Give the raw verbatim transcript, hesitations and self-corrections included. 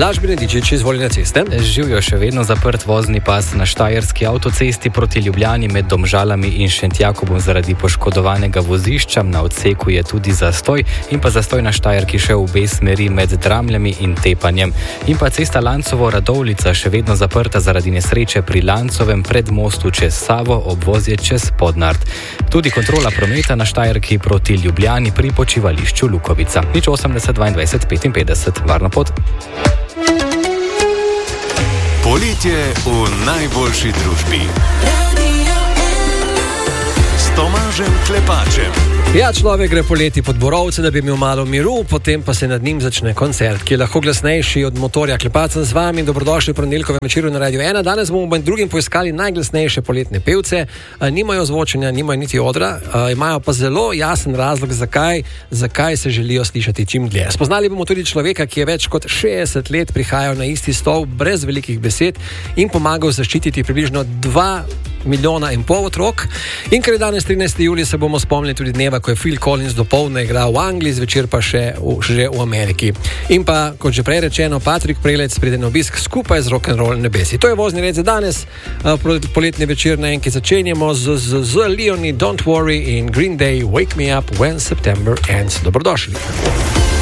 Blaž Benedičič, izvoli na ceste. Živijo še vedno zaprt vozni pas na štajerski avtocesti proti Ljubljani med Domžalami in Šentjakobom zaradi poškodovanega vozišča. Na odseku je tudi zastoj in pa zastoj na Štajerki še v obe smeri med Dramljami in Tepanjem. In pa cesta Lancovo-Radovljica še vedno zaprta zaradi nesreče pri Lancovem pred mostu čez Savo, obvozje čez Podnard. Tudi kontrola prometa na Štajerki proti Ljubljani pri počivališču Lukovica. Nič osemdeset dvaindvajset petinpetdeset. Varno pot. Poletje v najboljši družbi. S Tomažem Klepačem. Ja, človek gre poleti pod borovce, da bi imel malo miru, potem pa se nad njim začne koncert, ki je lahko glasnejši od motorja. Klepacem z vami, dobrodošli v ponedeljkovem večeru na Radio ena. Danes bomo med drugim poiskali najglasnejše poletne pevce. Nimajo zvočenja, nimajo niti odra, imajo pa zelo jasen razlog, zakaj, zakaj se želijo slišati čim dlje. Spoznali bomo tudi človeka, ki je več kot šestdeset let prihajal na isti stol brez velikih besed in pomagal zaščititi približno dva milijona in pol otrok. In ker je danes trinajsti julij, se bomo spomnili tudi dneva, ko je Phil Collins dopoldne igral v Angliji, zvečer pa še v, že v Ameriki. In pa, kot že prej rečeno, Patrik Prelec pride na obisk skupaj z rock'n'roll nebesi. To je vozni red za danes. Poletni večer na enki začenjamo z, z, z Leonie Don't Worry in Green Day Wake Me Up When September Ends. Dobrodošli.